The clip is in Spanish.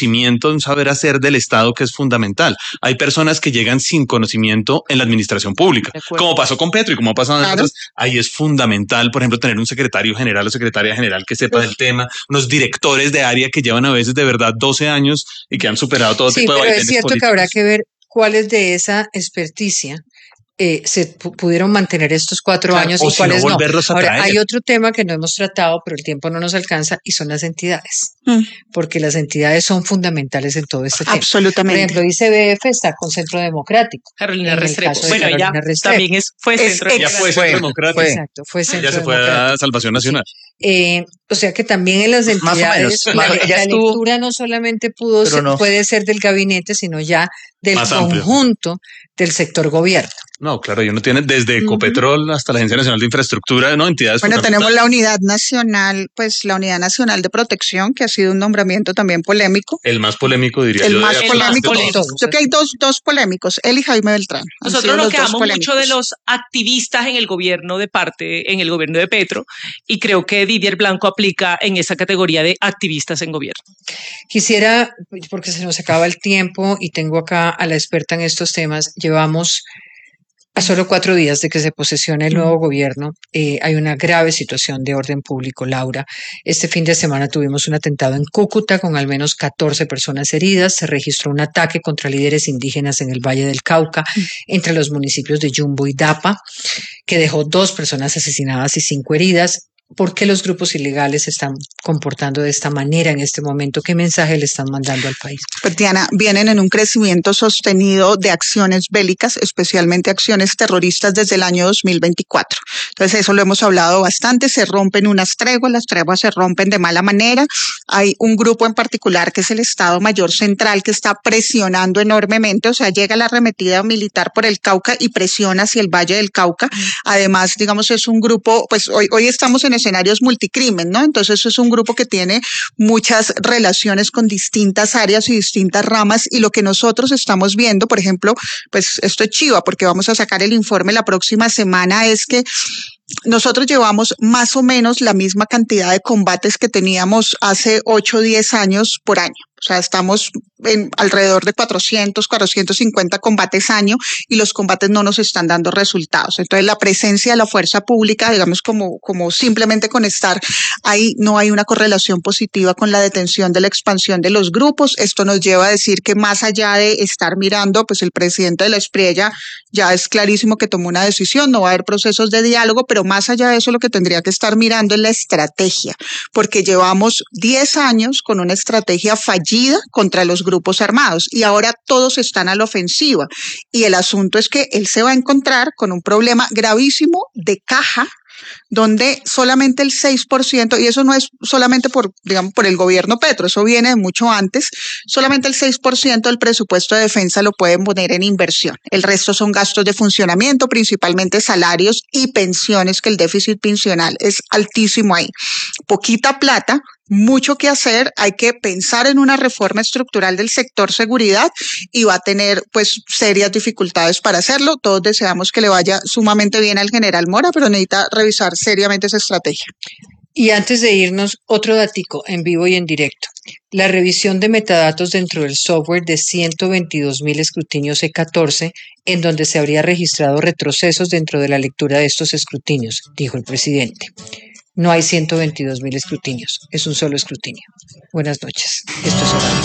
conocimiento, un saber hacer del Estado que es fundamental. Hay personas que llegan sin conocimiento en la administración pública, como pasó con Petro y como ha pasado en otras. Ahí es fundamental, por ejemplo, tener un secretario general o secretaria general que sepa del tema, unos directores de área que llevan a veces de verdad 12 años y que han superado todo tipo de pero vaivenes es cierto políticos. que habrá que ver cuáles de esa experticia se pudieron mantener estos 4 años y cuáles no. Ahora, hay otro tema que no hemos tratado, pero el tiempo no nos alcanza, y son las entidades, porque las entidades son fundamentales en todo este tema. Absolutamente. Por ejemplo, ICBF está con Centro Democrático. Carolina Restrepo. Bueno, ella también fue Centro Democrático. Exacto, fue Centro Democrático. Ya se fue a Salvación Nacional. Sí. O sea que también en las entidades la lectura no solamente puede ser del gabinete, sino ya del conjunto del sector gobierno. No, claro, uno tiene desde Ecopetrol hasta la Agencia Nacional de Infraestructura, ¿no? Entidades. Bueno, tenemos la Unidad Nacional, pues la Unidad Nacional de Protección, que ha sido un nombramiento también polémico. El más polémico, diría yo. El más polémico. Yo creo que hay dos polémicos, él y Jaime Beltrán. Nosotros nos quedamos mucho de los activistas en el gobierno en el gobierno de Petro, y creo que Didier Blanco aplica en esa categoría de activistas en gobierno. Quisiera, porque se nos acaba el tiempo y tengo acá a la experta en estos temas, llevamos a solo 4 días de que se posesione el nuevo gobierno, hay una grave situación de orden público, Laura. Este fin de semana tuvimos un atentado en Cúcuta con al menos 14 personas heridas. Se registró un ataque contra líderes indígenas en el Valle del Cauca, entre los municipios de Yumbo y Dapa, que dejó 2 personas asesinadas y 5 heridas. ¿Por qué los grupos ilegales se están comportando de esta manera en este momento? ¿Qué mensaje le están mandando al país? Pues Diana, vienen en un crecimiento sostenido de acciones bélicas, especialmente acciones terroristas desde el año 2024. Entonces eso lo hemos hablado bastante, se rompen unas treguas, las treguas se rompen de mala manera. Hay un grupo en particular que es el Estado Mayor Central que está presionando enormemente, o sea, llega la arremetida militar por el Cauca y presiona hacia el Valle del Cauca. Además, digamos, es un grupo, pues hoy estamos en escenarios multicrimen, ¿no? Entonces es un grupo que tiene muchas relaciones con distintas áreas y distintas ramas, y lo que nosotros estamos viendo, por ejemplo, pues esto es chiva porque vamos a sacar el informe la próxima semana, es que nosotros llevamos más o menos la misma cantidad de combates que teníamos hace 8 o 10 años por año. O sea, estamos en alrededor de 400, 450 combates año, y los combates no nos están dando resultados. Entonces, la presencia de la fuerza pública, digamos, como simplemente con estar ahí, no hay una correlación positiva con la detención de la expansión de los grupos. Esto nos lleva a decir que más allá de estar mirando, pues el presidente de la Espriella ya es clarísimo que tomó una decisión, no va a haber procesos de diálogo, pero más allá de eso lo que tendría que estar mirando es la estrategia, porque llevamos 10 años con una estrategia fallida contra los grupos armados y ahora todos están a la ofensiva, y el asunto es que él se va a encontrar con un problema gravísimo de caja, donde solamente el 6%, y eso no es solamente por el gobierno Petro, eso viene de mucho antes, solamente el 6% del presupuesto de defensa lo pueden poner en inversión. El resto son gastos de funcionamiento, principalmente salarios y pensiones, que el déficit pensional es altísimo ahí. Poquita plata, mucho que hacer, hay que pensar en una reforma estructural del sector seguridad y va a tener pues serias dificultades para hacerlo. Todos deseamos que le vaya sumamente bien al general Mora, pero necesita revisar seriamente esa estrategia. Y antes de irnos, otro datico en vivo y en directo. La revisión de metadatos dentro del software de 122.000 escrutinios E14, en donde se habría registrado retrocesos dentro de la lectura de estos escrutinios, dijo el presidente. No hay 122.000 escrutinios, es un solo escrutinio. Buenas noches. Esto es Hora.